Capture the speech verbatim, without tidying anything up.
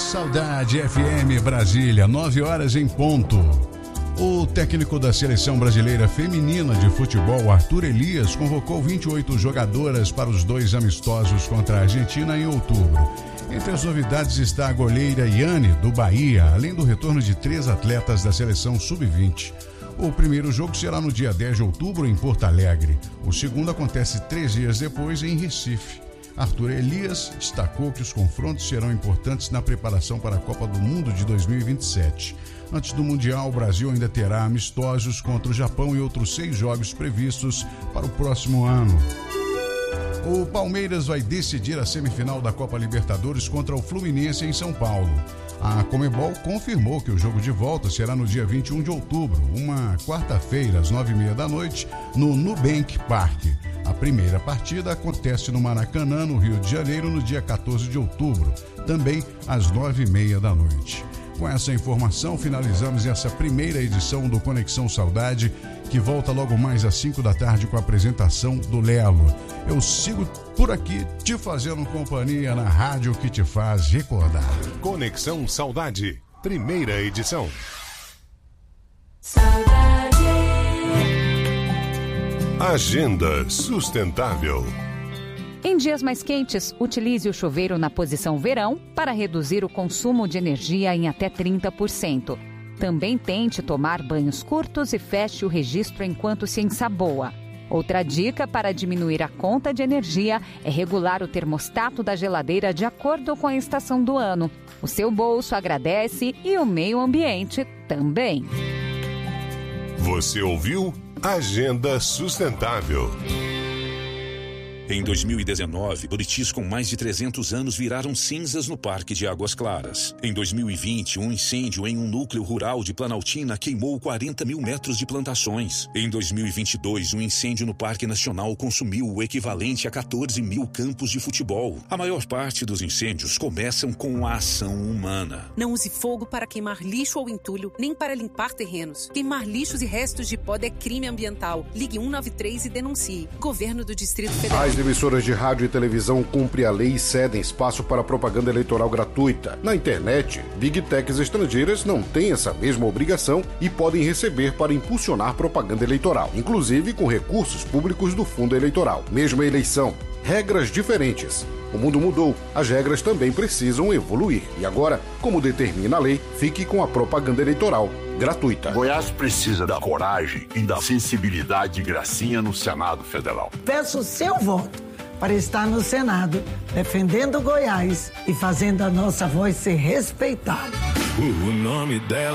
Saudade F M Brasília, nove horas em ponto. O técnico da Seleção Brasileira Feminina de Futebol, Arthur Elias, convocou vinte e oito jogadoras para os dois amistosos contra a Argentina em outubro. Entre as novidades está a goleira Yane, do Bahia, além do retorno de três atletas da Seleção sub vinte. O primeiro jogo será no dia dez de outubro em Porto Alegre. O segundo acontece três dias depois em Recife. Arthur Elias destacou que os confrontos serão importantes na preparação para a Copa do Mundo de dois mil e vinte e sete. Antes do Mundial, o Brasil ainda terá amistosos contra o Japão e outros seis jogos previstos para o próximo ano. O Palmeiras vai decidir a semifinal da Copa Libertadores contra o Fluminense em São Paulo. A Conmebol confirmou que o jogo de volta será no dia vinte e um de outubro, uma quarta-feira, às nove e meia da noite, no Nubank Park. A primeira partida acontece no Maracanã, no Rio de Janeiro, no dia quatorze de outubro, também às nove e meia da noite. Com essa informação, finalizamos essa primeira edição do Conexão Saudade, que volta logo mais às cinco da tarde com a apresentação do Lelo. Eu sigo por aqui, te fazendo companhia na rádio que te faz recordar. Conexão Saudade, primeira edição. Saudade. Agenda sustentável. Em dias mais quentes, utilize o chuveiro na posição verão para reduzir o consumo de energia em até trinta por cento. Também tente tomar banhos curtos e feche o registro enquanto se ensaboa. Outra dica para diminuir a conta de energia é regular o termostato da geladeira de acordo com a estação do ano. O seu bolso agradece e o meio ambiente também. Você ouviu Agenda Sustentável. Em dois mil e dezenove, buritis com mais de trezentos anos viraram cinzas no Parque de Águas Claras. Em dois mil e vinte, um incêndio em um núcleo rural de Planaltina queimou quarenta mil metros de plantações. Em dois mil e vinte e dois, um incêndio no Parque Nacional consumiu o equivalente a quatorze mil campos de futebol. A maior parte dos incêndios começam com a ação humana. Não use fogo para queimar lixo ou entulho, nem para limpar terrenos. Queimar lixos e restos de poda é crime ambiental. Ligue um nove três e denuncie. Governo do Distrito Federal. As emissoras de rádio e televisão cumprem a lei e cedem espaço para propaganda eleitoral gratuita. Na internet, Big Techs estrangeiras não têm essa mesma obrigação e podem receber para impulsionar propaganda eleitoral, inclusive com recursos públicos do fundo eleitoral. Mesma eleição, regras diferentes. O mundo mudou, as regras também precisam evoluir. E agora, como determina a lei, fique com a propaganda eleitoral gratuita. Goiás precisa da coragem e da sensibilidade de Gracinha no Senado Federal. Peço o seu voto para estar no Senado, defendendo Goiás e fazendo a nossa voz ser respeitada. O nome dela